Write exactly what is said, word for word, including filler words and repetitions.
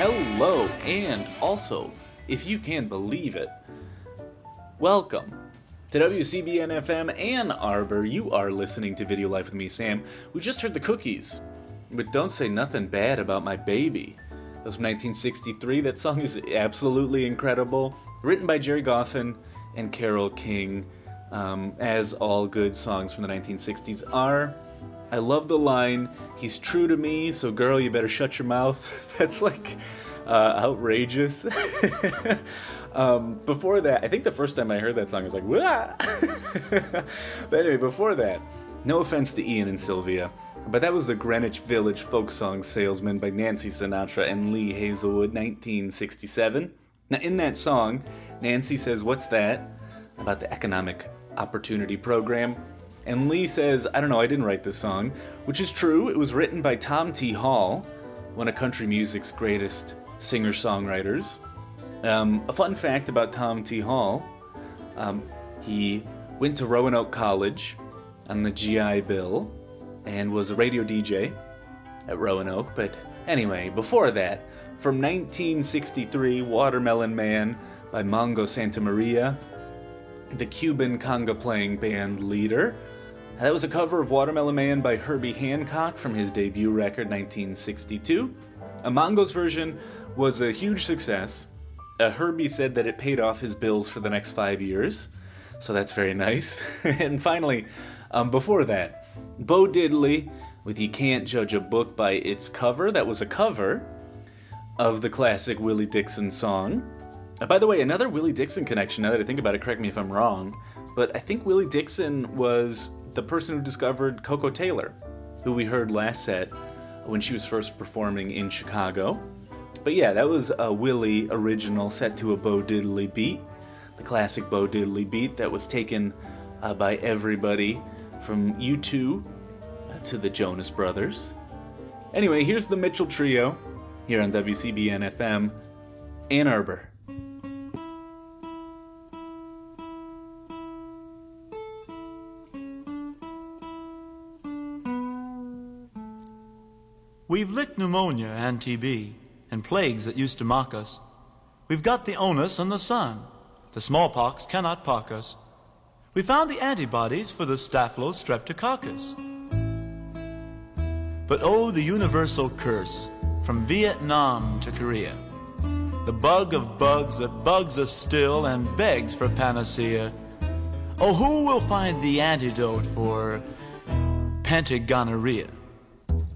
hello, and also, if you can believe it, welcome to W C B N F M Ann Arbor. You are listening to Video Life with me, Sam. We just heard the Cookies, but don't say nothing bad about my baby. That was from nineteen sixty-three. That song is absolutely incredible. Written by Jerry Goffin and Carole King, um, as all good songs from the nineteen sixties are. I love the line, "He's true to me, so girl, you better shut your mouth." That's like uh, outrageous. um, before that, I think the first time I heard that song, I was like, "Wah!" But anyway, before that, no offense to Ian and Sylvia, but that was the Greenwich Village Folk Song Salesman by Nancy Sinatra and Lee Hazelwood, nineteen sixty-seven. Now, in that song, Nancy says, "What's that?" about the Economic Opportunity Program. And Lee says, "I don't know, I didn't write this song," which is true. It was written by Tom T. Hall, one of country music's greatest singer-songwriters. Um, a fun fact about Tom T. Hall, um, he went to Roanoke College on the G I Bill and was a radio D J at Roanoke. But anyway, before that, from nineteen sixty-three, Watermelon Man by Mongo Santamaria, the Cuban conga-playing band leader. That was a cover of Watermelon Man by Herbie Hancock from his debut record, nineteen sixty-two. A Mongo's version was a huge success. Uh, Herbie said that it paid off his bills for the next five years, so that's very nice. And finally, um, before that, Bo Diddley with You Can't Judge a Book by Its Cover. That was a cover of the classic Willie Dixon song. Uh, by the way, another Willie Dixon connection, now that I think about it, correct me if I'm wrong, but I think Willie Dixon was the person who discovered Coco Taylor, who we heard last set when she was first performing in Chicago. But yeah, that was a Willie original set to a Bo Diddley beat, the classic Bo Diddley beat that was taken uh, by everybody from U two uh, to the Jonas Brothers. Anyway, here's the Mitchell Trio here on W C B N F M, Ann Arbor. We've licked pneumonia and T B and plagues that used to mock us. We've got the onus and the sun. The smallpox cannot pock us. We found the antibodies for the Staphylostreptococcus. But oh, the universal curse from Vietnam to Korea. The bug of bugs that bugs us still and begs for panacea. Oh, who will find the antidote for pentagonorrhea?